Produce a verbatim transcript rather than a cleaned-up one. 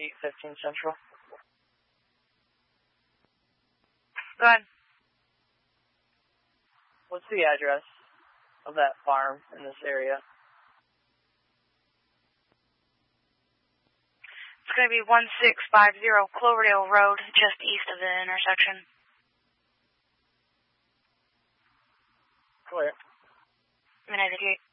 eight fifteen Central. Go ahead. What's the address of that farm in this area? It's going to be one six five zero Cloverdale Road, just east of the intersection. Clear. Minute eight.